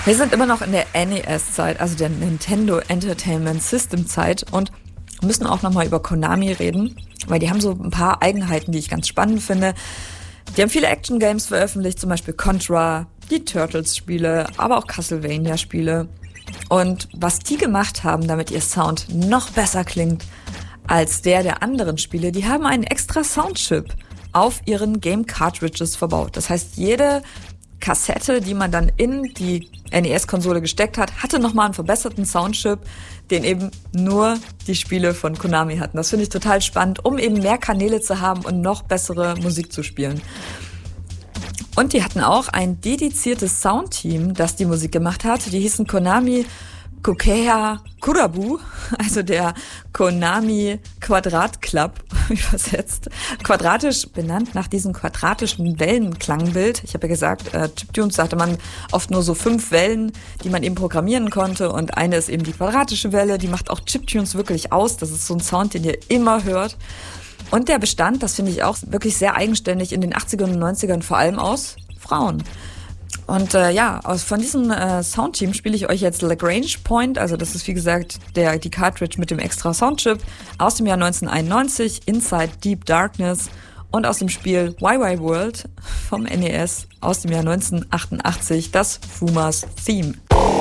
Wir sind immer noch in der NES-Zeit, also der Nintendo Entertainment System-Zeit, und müssen auch nochmal über Konami reden, weil die haben so ein paar Eigenheiten, die ich ganz spannend finde. Die haben viele Action-Games veröffentlicht, zum Beispiel Contra, die Turtles-Spiele, aber auch Castlevania-Spiele. Und was die gemacht haben, damit ihr Sound noch besser klingt als der anderen Spiele, die haben einen extra Soundchip auf ihren Game-Cartridges verbaut. Das heißt, jede Kassette, die man dann in die NES-Konsole gesteckt hat, hatte nochmal einen verbesserten Soundchip, den eben nur die Spiele von Konami hatten. Das finde ich total spannend, um eben mehr Kanäle zu haben und noch bessere Musik zu spielen. Und die hatten auch ein dediziertes Soundteam, das die Musik gemacht hat. Die hießen Konami Kokeha Kurabu, also der Konami Quadrat Club übersetzt. Quadratisch benannt nach diesem quadratischen Wellenklangbild. Ich habe ja gesagt, Chiptunes, da hatte man oft nur so 5 Wellen, die man eben programmieren konnte. Und eine ist eben die quadratische Welle, die macht auch Chiptunes wirklich aus. Das ist so ein Sound, den ihr immer hört. Und der bestand, das finde ich auch wirklich sehr eigenständig, in den 80ern und 90ern vor allem aus Frauen. Und von diesem Soundteam spiele ich euch jetzt Lagrange Point, also das ist wie gesagt die Cartridge mit dem extra Soundchip aus dem Jahr 1991, Inside Deep Darkness, und aus dem Spiel YY World vom NES aus dem Jahr 1988, das Fumas Theme.